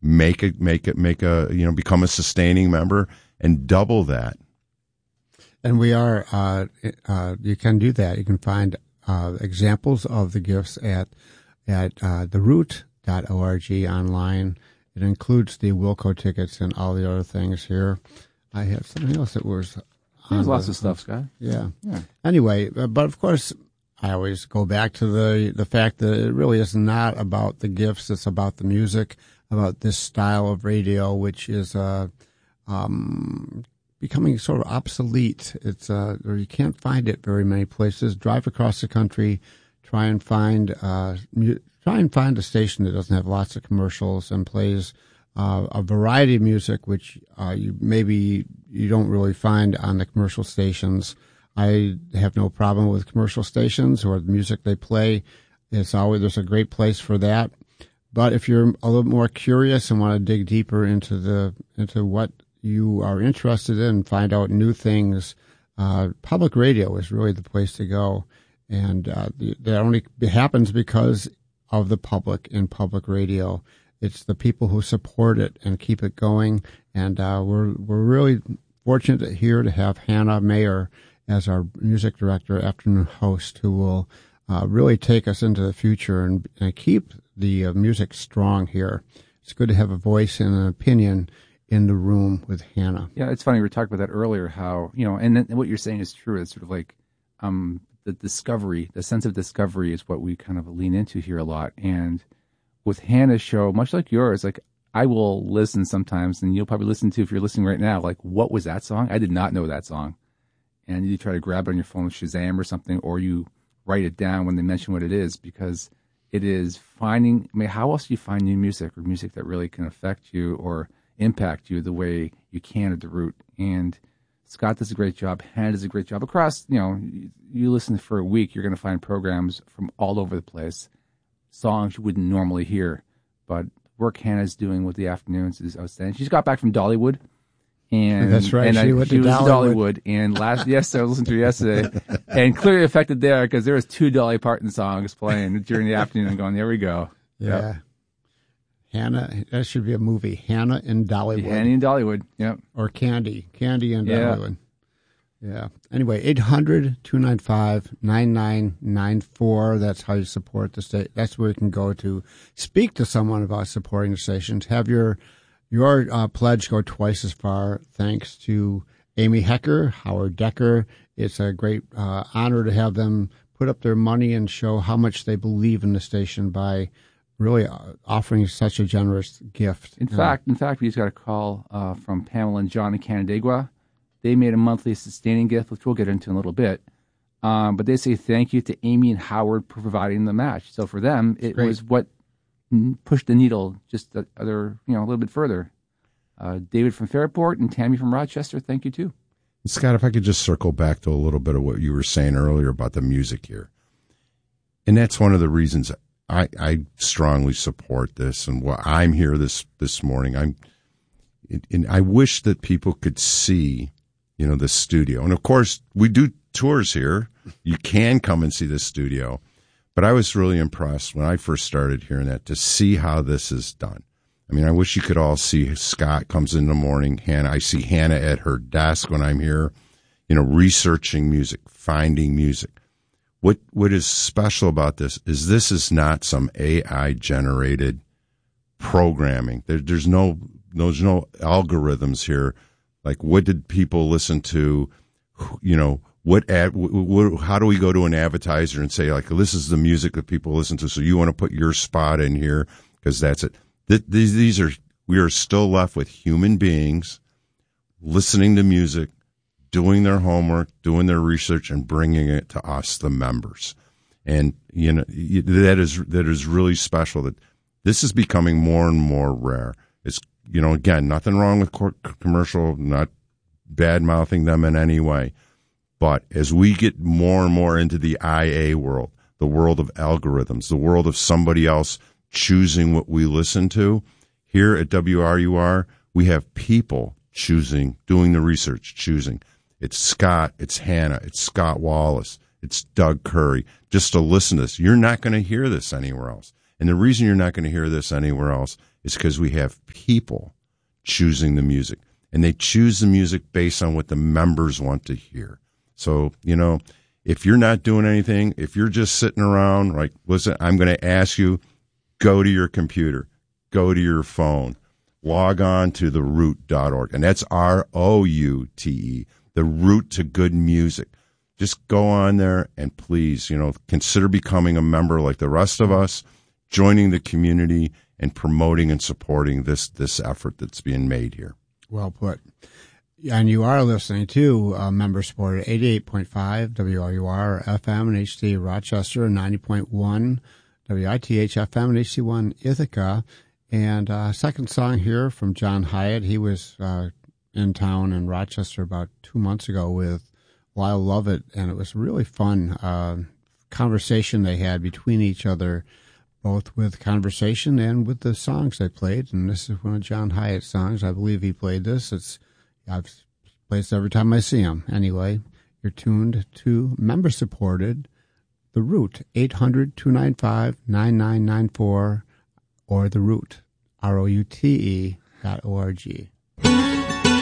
become a sustaining member and double that. And we are, you can do that. You can find examples of the gifts at theroot.org online. It includes the Wilco tickets and all the other things here. I have something else that was There's lots of stuff, Scott. Yeah. Anyway, but of course, I always go back to the fact that it really is not about the gifts. It's about the music, about this style of radio, which is becoming sort of obsolete. It's or you can't find it very many places. Drive across the country, try and find a station that doesn't have lots of commercials and plays a variety of music, which you don't really find on the commercial stations. I have no problem with commercial stations or the music they play. There's a great place for that. But if you're a little more curious and want to dig deeper into what you are interested in, find out new things, public radio is really the place to go. And that only happens because of the public in public radio. It's the people who support it and keep it going. And we're really fortunate here to have Hannah Mayer as our music director, afternoon host, who will really take us into the future and keep the music strong here. It's good to have a voice and an opinion in the room with Hannah. Yeah, it's funny. We were talking about that earlier, how, and then what you're saying is true. It's sort of like the discovery, the sense of discovery is what we kind of lean into here a lot. And with Hannah's show, much like yours, like I will listen sometimes, and you'll probably listen to, if you're listening right now, like, what was that song? I did not know that song. And you try to grab it on your phone with Shazam or something, or you write it down when they mention what it is, because it is finding, how else do you find new music, or music that really can affect you or impact you the way you can at the Root? And Scott does a great job. Hannah does a great job. Across, you listen for a week, you're going to find programs from all over the place, songs you wouldn't normally hear. But work Hannah's doing with the afternoons is outstanding. She's got back from Dollywood. And that's right. And she was Dollywood. And I listened to her yesterday, and clearly affected there because there was 2 Dolly Parton songs playing during the afternoon. And going, there we go. Yeah. Yep. Hannah, that should be a movie. Hannah in Dollywood. Hannah in Dollywood. Yep. Or Candy in Dollywood. Yeah. Anyway, 800-295-9994. That's how you support the state. That's where you can go to speak to someone about supporting the stations. Have your pledge go twice as far, thanks to Amy Hecker, Howard Decker. It's a great honor to have them put up their money and show how much they believe in the station by really offering such a generous gift. In fact, we just got a call from Pamela and John in Canandaigua. They made a monthly sustaining gift, which we'll get into in a little bit. But they say thank you to Amy and Howard for providing the match. So for them, it was what pushed the needle just a little bit further. David from Fairport and Tammy from Rochester, thank you too. Scott, if I could just circle back to a little bit of what you were saying earlier about the music here. And that's one of the reasons I strongly support this and why I'm here this morning. I wish that people could see, the studio. And of course, we do tours here. You can come and see the studio. But I was really impressed when I first started hearing that to see how this is done. I mean, I wish you could all see Scott comes in the morning. I see Hannah at her desk when I'm here, researching music, finding music. What is special about this is not some AI generated programming. There's no algorithms here. Like, what did people listen to? How do we go to an advertiser and say, like, this is the music that people listen to, so you want to put your spot in here because that's it. We are still left with human beings listening to music, doing their homework, doing their research, and bringing it to us, the members. And that is really special. That this is becoming more and more rare. It's again, nothing wrong with commercial, not bad mouthing them in any way. But as we get more and more into the IA world, the world of algorithms, the world of somebody else choosing what we listen to, here at WRUR, we have people choosing, doing the research, choosing. It's Scott, it's Hannah, it's Scott Wallace, it's Doug Curry. Just to listen to this, you're not going to hear this anywhere else. And the reason you're not going to hear this anywhere else It's because we have people choosing the music, and they choose the music based on what the members want to hear. So, if you're not doing anything, if you're just sitting around, like, listen, I'm going to ask you, go to your computer, go to your phone, log on to theroot.org, and that's ROUTE, the root to good music. Just go on there and please, consider becoming a member like the rest of us, joining the community and promoting and supporting this effort that's being made here. Well put. And you are listening to member-supported 88.5 WRUR FM and HD Rochester, 90.1 WITH FM and HD1 Ithaca. And second song here from John Hyatt. He was in town in Rochester about 2 months ago with Lyle Lovett, and it was really fun conversation they had between each other, both with conversation and with the songs they played. And this is one of John Hyatt's songs. I believe he played this. I've played it every time I see him. Anyway, you're tuned to member-supported The Root, 800-295-9994, or The Root, ROUTE.org.